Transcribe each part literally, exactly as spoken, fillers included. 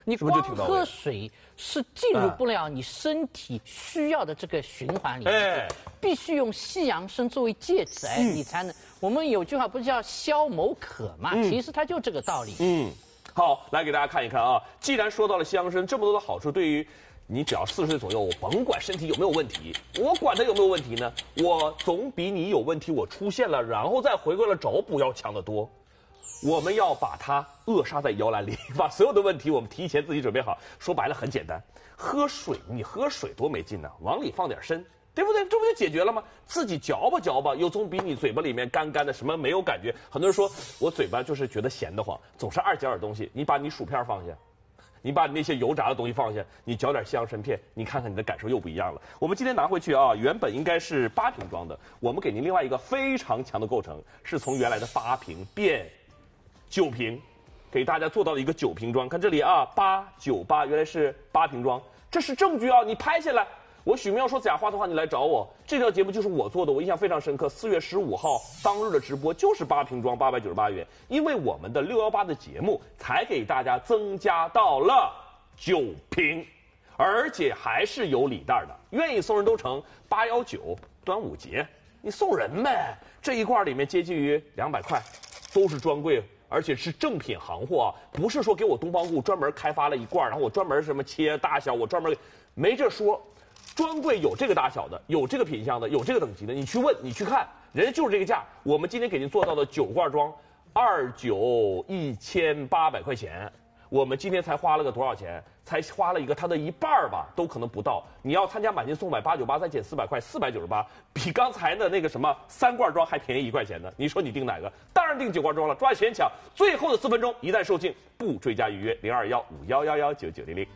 你光喝水是进入不了你身体需要的这个循环里面，哎、必须用西洋参作为介质，哎，嗯、你才能。我们有句话不是叫消某渴嘛？嗯、其实它就这个道理。 嗯，好，来给大家看一看啊。既然说到了西洋参这么多的好处，对于你只要四十岁左右，我甭管身体有没有问题，我管它有没有问题呢？我总比你有问题我出现了，然后再回过来找补要强得多。我们要把它扼杀在摇篮里，把所有的问题我们提前自己准备好。说白了很简单，喝水，你喝水多没劲呢，往里放点参，对不对？这不就解决了吗？自己嚼吧嚼吧，又总比你嘴巴里面干干的什么没有感觉。很多人说我嘴巴就是觉得咸得慌，总是爱嚼点东西。你把你薯片放下，你把你那些油炸的东西放下，你嚼点西洋参片，你看看你的感受又不一样了。我们今天拿回去啊，原本应该是八瓶装的，我们给您另外一个非常强的构成，是从原来的八瓶变九瓶，给大家做到了一个九瓶装。看这里啊，八九八，原来是八瓶装，这是证据啊！你拍下来。我许明要说假话的话，你来找我。这条节目就是我做的，我印象非常深刻。四月十五号当日的直播就是八瓶装，八百九十八元。因为我们的六幺八的节目，才给大家增加到了九瓶，而且还是有礼袋的。愿意送人都成。八幺九端午节，你送人呗。这一罐里面接近于两百块，都是专柜。而且是正品行货啊，不是说给我东方固专门开发了一罐，然后我专门什么切大小，我专门没这说。专柜有这个大小的，有这个品相的，有这个等级的，你去问，你去看，人家就是这个价。我们今天给您做到的九罐装，二九一千八百块钱。我们今天才花了个多少钱？才花了一个它的一半吧，都可能不到。你要参加买进送买八九八，再减四百块，四百九十八，比刚才的那个什么三罐装还便宜一块钱呢。你说你订哪个？当然订九罐装了，抓紧时间抢，最后的四分钟，一旦售罄不追加预约，零二幺五幺幺幺九九零零。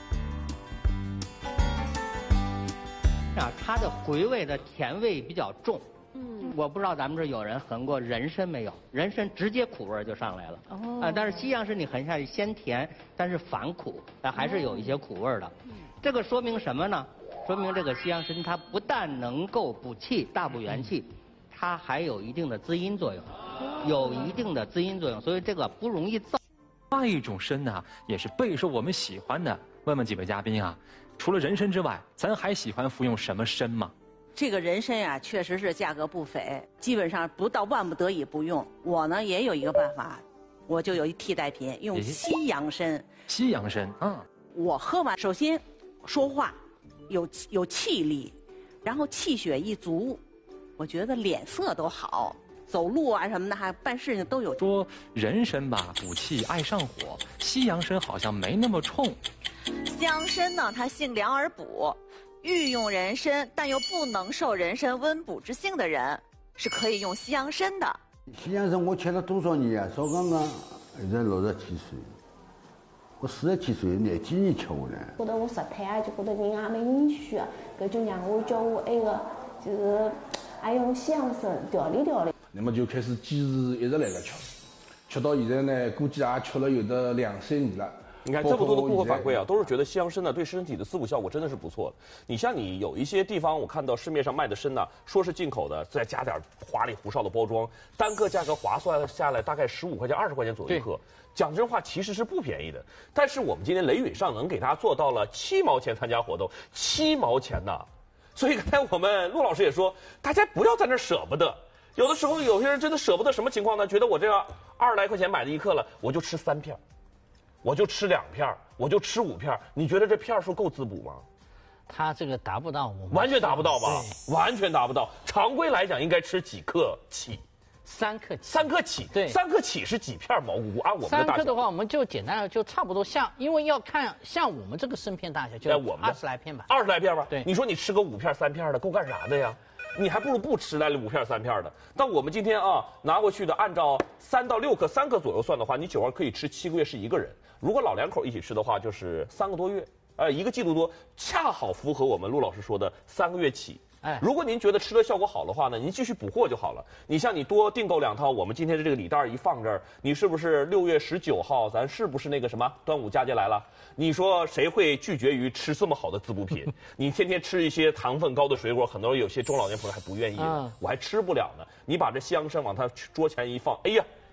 啊，它的回味的甜味比较重。嗯，我不知道咱们这有人横过人参没有？人参直接苦味就上来了。哦，啊，但是西洋参你横下去鲜甜，但是反苦，但还是有一些苦味的。嗯，这个说明什么呢？说明这个西洋参它不但能够补气、大补元气，它还有一定的滋阴作用，有一定的滋阴作用，所以这个不容易燥。 另一种参呢，也是备受我们喜欢的。问问几位嘉宾啊，除了人参之外，咱还喜欢服用什么参吗？ 这个人参呀、啊，确实是价格不菲，基本上不到万不得已不用。我呢也有一个办法，我就有一替代品，用西洋参。 西洋参，嗯， 我喝完，首先说话有有气力，然后气血一足，我觉得脸色都好，走路啊什么的，还办事情都有。 说人参吧，补气爱上火，西洋参好像没那么冲。 西洋参呢，它性凉而补。欲用人参，但又不能受人参温补之性的人，是可以用西洋参的。 西洋参我吃了多少年啊？少讲讲，现在六十几岁，我四十几岁廿几年吃下来。 觉得我舌苔啊，就觉得人也没允许啊，搿就让我叫我那个就是爱用西洋参调理调理。 那么就开始坚持一直来个吃，吃到现在呢，估计也吃了有的两三年了。 你看这么多的顾客反馈啊，都是觉得西洋参呢对身体的滋补效果真的是不错的。你像你有一些地方，我看到市面上卖的参呢，说是进口的，再加点花里胡哨的包装，单个价格划算下来大概十五块钱、二十块钱左右一克。讲真话，其实是不便宜的。但是我们今天雷允上能给大家做到了七毛钱参加活动，七毛钱呐！所以刚才我们陆老师也说，大家不要在那舍不得。有的时候有些人真的舍不得，什么情况呢？觉得我这个二十来块钱买的一克了，我就吃三片。我就吃两片，我就吃五片，你觉得这片数够滋补吗？ 它这个达不到我们， 完全达不到吧？完全达不到。常规来讲应该吃几克起？ 三克起。 三克起， 对， 三克起是几片蘑菇？按我们的大小。 三克的话，我们就简单的就差不多像，因为要看像我们这个参片大小，就我们二十来片吧。 二十来片吧。 对， 你说你吃个五片三片的，够干啥的呀？你还不如不吃来五片三片的。但我们今天啊拿过去的，按照三到六克、三克左右算的话，你九罐可以吃七个月，是一个人。如果老两口一起吃的话，就是三个多月，呃，一个季度多，恰好符合我们陆老师说的三个月起。哎，如果您觉得吃的效果好的话呢，您继续补货就好了。你像你多订购两套，我们今天的这个礼袋一放这儿，你是不是六月十九号咱是不是那个什么端午佳节来了？你说谁会拒绝于吃这么好的滋补品？你天天吃一些糖分高的水果，很多有些中老年朋友还不愿意呢，我还吃不了呢。你把这西洋参往他桌前一放，哎呀，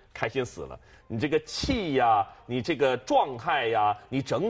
开心死了。你这个气呀，你这个状态呀，你整。